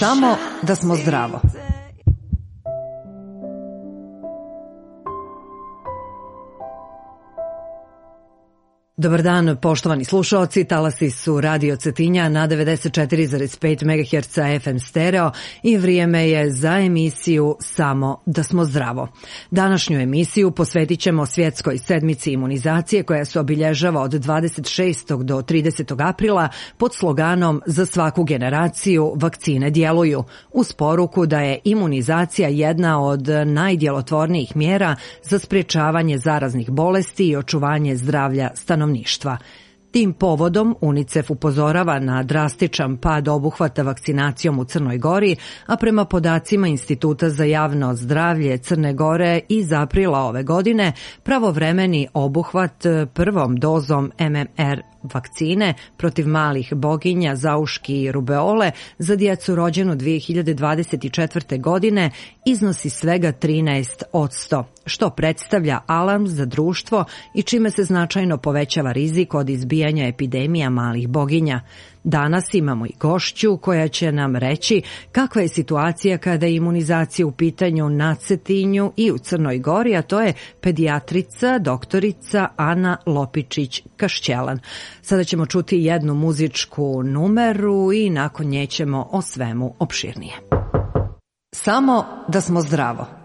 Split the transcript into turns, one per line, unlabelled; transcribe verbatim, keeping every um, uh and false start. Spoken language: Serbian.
Samo da smo zdravo. Dobar dan, poštovani slušaoci, talasi su Radio Cetinja na devedeset četiri zarez pet megaherca F M stereo i vrijeme je za emisiju Samo da smo zdravo. Današnju emisiju posvetit ćemo svjetskoj sedmici imunizacije koja se obilježava od dvadeset šestog do tridesetog aprila pod sloganom Za svaku generaciju vakcine djeluju, uz poruku da je imunizacija jedna od najdjelotvornijih mjera za sprječavanje zaraznih bolesti i očuvanje zdravlja stanovništva. Tim povodom UNICEF upozorava na drastičan pad obuhvata vakcinacijom u Crnoj Gori, a prema podacima Instituta za javno zdravlje Crne Gore iz aprila ove godine pravovremeni obuhvat prvom dozom M M R vakcine protiv malih boginja, zauški i rubeole za djecu rođenu dvije hiljade dvadeset četvrte. godine iznosi svega trinaest posto, što predstavlja alarm za društvo i čime se značajno povećava rizik od izbijanja epidemija malih boginja. Danas imamo i gošću koja će nam reći kakva je situacija kada je imunizacija u pitanju na Cetinju i u Crnoj Gori, a to je pedijatrica doktorica Ana Lopičić-Kašćelan. Sada ćemo čuti jednu muzičku numeru i nakon nje ćemo o svemu opširnije. Samo da smo zdravo.